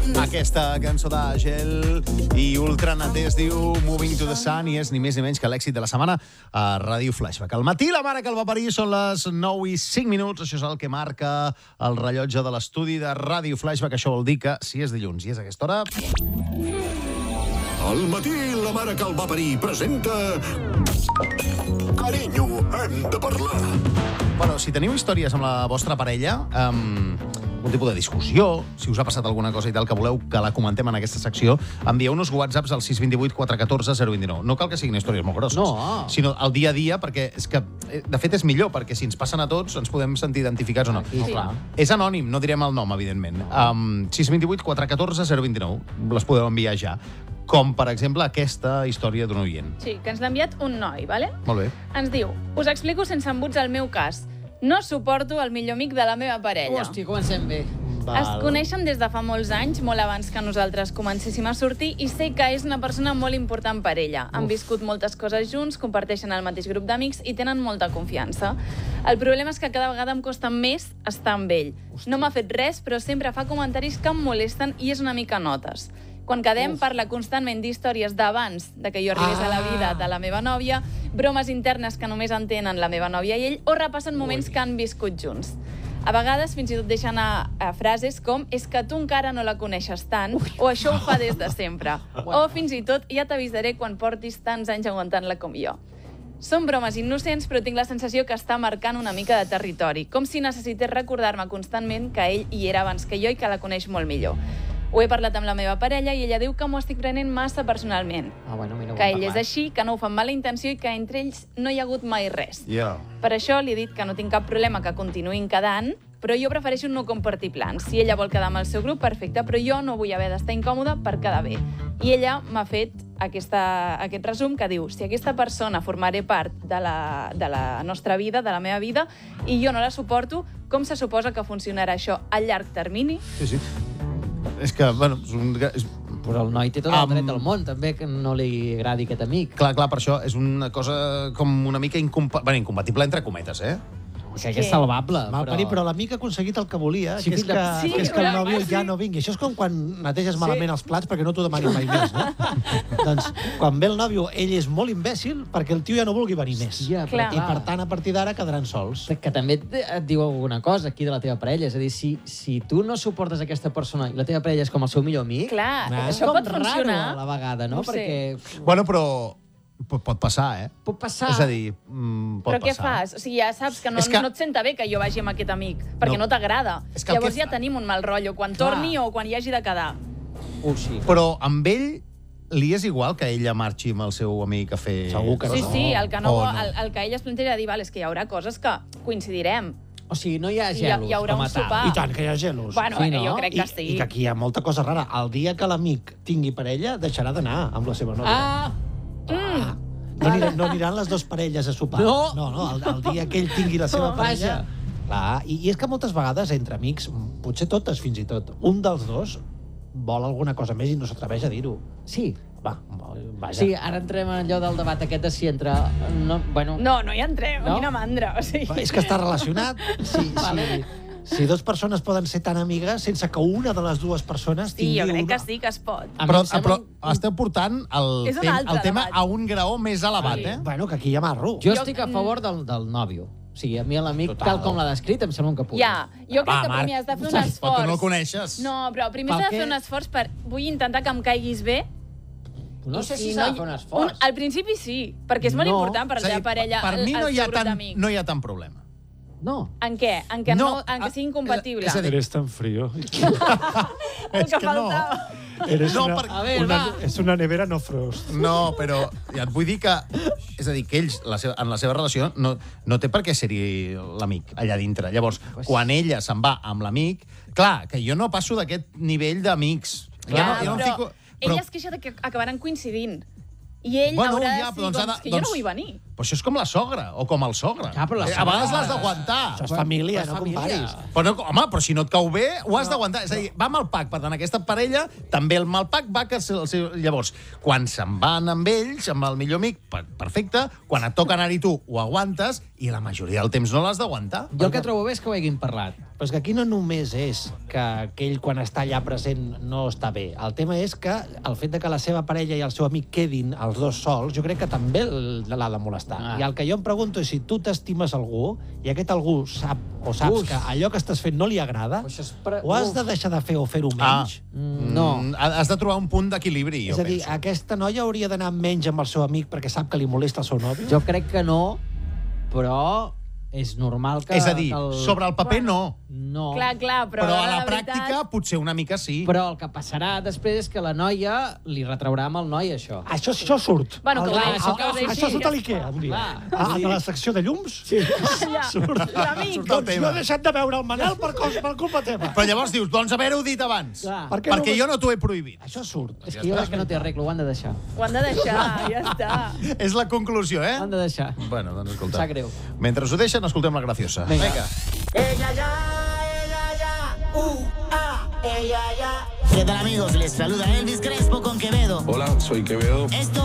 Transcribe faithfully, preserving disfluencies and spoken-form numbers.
Aquesta cançó d'Àgel i Ultranate es diu Moving to the Sun i és ni més ni menys que l'èxit de la setmana a Ràdio Flashback. Al matí la mare que el va parir són les nou i cinc minuts. Això és el que marca el rellotge de l'estudi de Ràdio Flashback. Això vol dir que si és dilluns i és a aquesta hora... Al matí la mare que el va parir presenta... Carinyo, hem de parlar. Bueno, si teniu històries amb la vostra parella, um, algun tipus de discussió, si us ha passat alguna cosa i tal que voleu que la comentem en aquesta secció, envieu-nos whatsapps al sis dos vuit quatre uno quatre zero dos nou. No cal que siguin històries molt grosses, no. sinó el dia a dia, perquè és que, de fet, és millor, perquè si ens passen a tots ens podem sentir identificats o no. Sí. Clar. És anònim, no direm el nom, evidentment. Um, sis dos vuit quatre uno quatre zero dos nou. Les podeu enviar ja. Com, per exemple, aquesta història d'un oient. Sí, que ens l'ha enviat un noi, vale? Molt bé. Ens diu, us explico sense embuts el meu cas. No suporto el millor amic de la meva parella. Hòstia, comencem bé. Es coneixen des de fa molts anys, molt abans que nosaltres comencéssim a sortir, i sé que és una persona molt important per ella. Han viscut moltes coses junts, comparteixen el mateix grup d'amics i tenen molta confiança. El problema és que cada vegada em costa més estar amb ell. No m'ha fet res, però sempre fa comentaris que em molesten i és una mica notes. Quan quedem, parla constantment d'històries d'abans de que jo arribés ah. a la vida de la meva nòvia, bromes internes que només entenen la meva nòvia i ell, o repassen moments Ui. que han viscut junts. A vegades, fins i tot deixen a, a frases com és que tu encara no la coneixes tant, Ui. o això ho fa des de sempre. O fins i tot, ja t'avisaré quan portis tants anys aguantant-la com jo. Són bromes innocents, però tinc la sensació que està marcant una mica de territori, com si necessités recordar-me constantment que ell hi era abans que jo i que la coneix molt millor. Ho he parlat amb la meva parella i ella diu que m'ho estic prenent massa personalment. Ah, bueno, mira, que ell és així, que no ho fa amb mala intenció i que entre ells no hi ha hagut mai res. Yeah. Per això li he dit que no tinc cap problema que continuïn quedant, però jo prefereixo no compartir plans. Si ella vol quedar amb el seu grup, perfecte, però jo no vull haver d'estar incòmoda per quedar bé. I ella m'ha fet aquesta, aquest resum que diu si aquesta persona formaré part de la, de la nostra vida, de la meva vida, i jo no la suporto, com se suposa que funcionarà això a llarg termini? Sí, sí. És que, bueno... És un... és... Però el noi té tot el dret del món, també, que no li agradi aquest amic. Clar, clar, per això és una cosa com una mica incompa... bueno, incompatible entre cometes, eh? Que és salvable. Va, però... però l'amic ha aconseguit el que volia, sí, que és que, sí, que, és que el nòvio sí. ja no vingui. Això és com quan neteges malament sí. els plats perquè no t'ho demanin mai més, no? Doncs, quan ve el nòvio, ell és molt imbècil perquè el tio ja no vulgui venir més. Ja, Clar. I, per tant, a partir d'ara quedaran sols. Que també et, et diu alguna cosa aquí de la teva parella. És a dir, si, si tu no suportes aquesta persona i la teva parella és com el seu millor amic... Clar, Ah. això com pot raro funcionar. a la vegada, no? No ho sé. Perquè... Bueno, però pot, pot passar, eh? Pot passar. És a dir, mm, pot Però què passar. fas? O sigui, ja saps que no, És que- no et senta bé que jo vagi amb aquest amic, perquè No. no, t'agrada. És que el Llavors que ja fa- tenim un mal rotllo, quan Clar. torni o quan hi hagi de quedar. Uh, sí. Però amb ell li és igual que ella marxi amb el seu amic a fer... Segur que Sí, no. sí, el que, no, O El, el que ell es planteja dir, val, és que hi haurà coses que coincidirem. O sigui, no hi ha Hi ha- gelos hi haurà com a un tal. sopar. I tant, que hi ha gelos. Bueno, Sí, sí, no? jo crec I, que sí. I que aquí hi ha molta cosa rara. El dia que l'amic tingui parella, deixarà d'anar amb la seva nòvia. Ah! Ah. No, aniran, no aniran les dues parelles a sopar. No. No, no, el, el dia que ell tingui la seva No, parella... vaja. Clar, i, i és que moltes vegades, entre amics, potser totes fins i tot, un dels dos vol alguna cosa més i no s'atreveix a dir-ho. Sí. Va, vaja. Sí, ara entrem en allò del debat aquest de si entre... No, bueno, No, no hi entrem, No? quina mandra. O sigui... És que està relacionat. Sí, Vale. sí. Si dues persones poden ser tan amigues sense que una de les dues persones Sí, tingui jo crec una... que sí que es pot. A mi Però, em sembla- però esteu portant el, És un tem, altre el tema debat. a un graó més elevat, Sí. eh? Bueno, que aquí hi ha marro. Jo Jo- estic a favor del, del nòvio. O sigui, a mi l'amic, Total. tal com l'ha descrit, em sembla un caput. Ja, jo crec Va, que Marc, primer has de fer un saps, esforç. però tu no el coneixes. No, però primer Per s'ha de què? fer un esforç per... Vull intentar que em caiguis bé. No i sé si si s'ha no de fer un hi- esforç. al principi sí, perquè és molt No. important per És la a teva dir, parella per mi el, no el hi, ha seu grup tant, d'amics. no hi ha tant problema. No. En què? En què, no, No, en què sigui a- incompatible? és a dir- Eres tan frío. El és que que no. faltava. Eres No, una, per- A veure, una, va. és una nevera no frost. No, però ja et vull dir que... És a dir, que ells, la seva, en la seva relació, no, no té per què ser-hi l'amic allà dintre. Llavors, Pues- quan ella se'n va amb l'amic... Clar, que jo no passo d'aquest nivell d'amics. Jo Ja, no, jo no em però fico... ella es queixa de que acabaran coincidint. I ell Bueno, haurà de ja, dir, però doncs ha de- doncs, que jo doncs- no vull venir. Però això és com la sogra, o com el sogre. Ja, però la Eh, A sogra- vegades l'has d'aguantar. Això és família, és no família. comparis. Però no, home, però si no et cau bé, ho has d'aguantar. És a dir, va amb el pack. Per tant, aquesta parella, també el mal pack va que... El seu, el seu... Llavors, quan se'n van amb ells, amb el millor amic, per- perfecte. Quan et toca anar-hi tu, ho aguantes, i la majoria del temps no l'has d'aguantar. Jo el que trobo bé és que ho haguin parlat. Però és que aquí no només és que, que ell, quan està allà present, no està bé. El tema és que el fet de que la seva parella i el seu amic quedin els dos sols, jo crec que també l'ha de molestar. Ah. I el que jo em pregunto és si tu t'estimes algú i aquest algú sap o saps Uf. que allò que estàs fent no li agrada, pre... o has de deixar de fer o fer-ho menys? Ah. Mm, no. Has de trobar un punt d'equilibri, jo penso. És a dir, penso. aquesta noia hauria d'anar menys amb el seu amic perquè sap que li molesta el seu nòvio? Jo crec que no, però és normal que... És a dir, el... sobre el paper no. No. Clar, clar, però... Però a la, la pràctica veritat... potser una mica sí. Però el que passarà després és que la noia li retraurà amb el noi, això. Això, això surt. Bueno, que el, ho el, deixi, que ho el, deixi. Això surt a l'Ikea, un dia. Ah, de la secció de llums? Sí. Ja, l'amic. Doncs jo he deixat de veure el Manel per, per culpa teva. Però llavors dius, doncs haver-ho dit abans. Clar. Per què Perquè no... jo no t'ho he prohibit. Això surt. És que jo crec que no té arreglo, ho han de deixar. Ho han de deixar, ja està. És la conclusió, eh? Ho han de deixar. Bueno, doncs escolta. Sap greu. Mentre us ho deixen, escoltem la graciosa. Vinga. Vinga. Ella ya, ella ya, uh, ah, ella ya. ¿Qué tal, amigos? Les saluda Elvis Crespo con Quevedo. Hola, soy Quevedo. Esto